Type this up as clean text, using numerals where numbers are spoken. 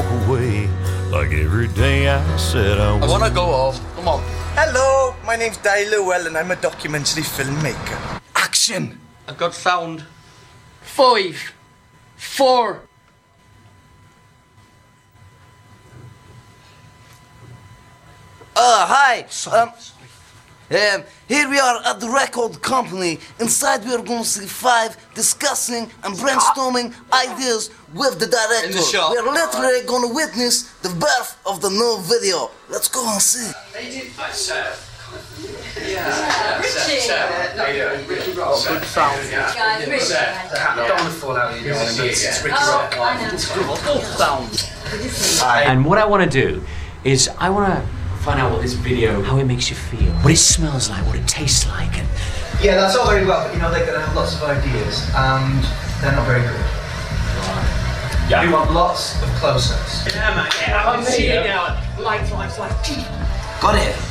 walk away. Like every day I said I would. I wanna go home. Come on. Hello, my name's Dai Llewell and I'm a documentary filmmaker. Action! A good sound. 5, 4. Hi. Here we are at the record company. Inside we are going to see 5 discussing and brainstorming ideas with the director. In the shop. We are literally going to witness the birth of the new video. Let's go and see. Good sound. I don't want to fall out with you, it's Ricky Rock. Good sound. And what I want to do is I want to find out what this video, how it makes you feel, what it smells like, what it tastes like, and Yeah, that's all very well, but they're going to have lots of ideas, and they're not very good. Yeah. We want lots of close-ups. Yeah, man. Yeah, I'm seeing it now. Lights. Got it?